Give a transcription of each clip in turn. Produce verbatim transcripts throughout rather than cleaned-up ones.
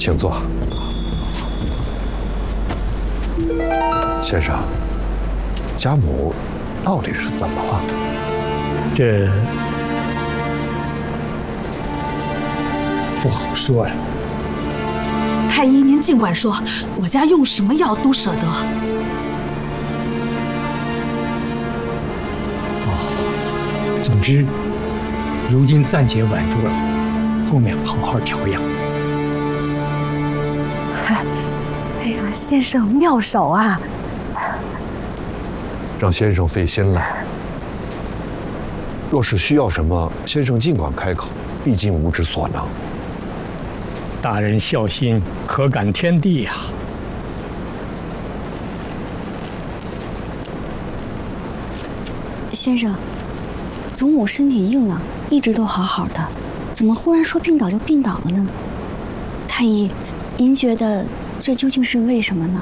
请坐。先生，家母到底是怎么了？ 这不好说呀。 太医，您尽管说，我家用什么药都舍得。 哦，总之，如今暂且稳住了，后面好好调养。 哎呀，先生妙手啊！ 让先生费心了。若是需要什么，先生尽管开口，毕竟无知所能。 大人孝心，可感天地呀！ 先生，祖母身体硬朗，一直都好好的，怎么忽然说病倒就病倒了呢？太医，您觉得这究竟是为什么呢？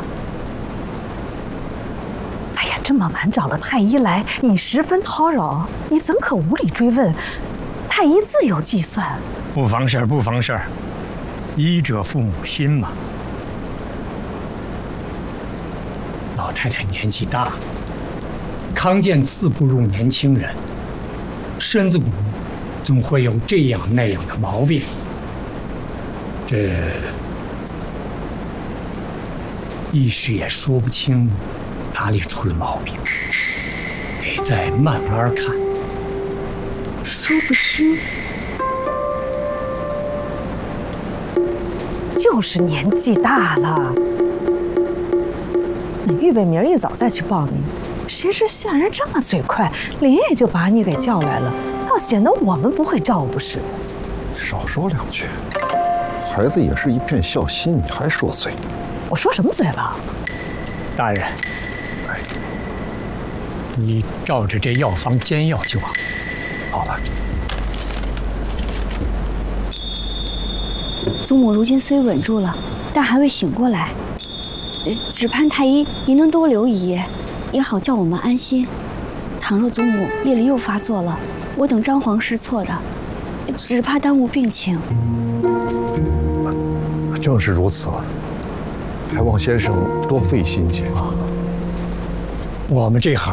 哎呀，这么晚找了太医来，你十分叨扰，你怎可无理追问？太医自有计算。 不妨事儿，不妨事儿。医者父母心嘛。老太太年纪大，康健自不如年轻人，身子骨总会有这样那样的毛病。这一时也说不清哪里出了毛病，得再慢慢看。 说不清。 就是年纪大了，你预备明儿一早再去报名。谁知县人这么嘴快，连夜就把你给叫来了，倒显得我们不会照顾似的。 少说两句，孩子也是一片孝心，你还说嘴？ 我说什么嘴了？ 大人， 哎， 你照着这药方煎药就好。 好了。 祖母如今虽稳住了，但还未醒过来，只盼太医您能多留一夜，也好叫我们安心。倘若祖母夜里又发作了，我等张皇失措的，只怕耽误病情。 正是如此，还望先生多费心些。 我们这行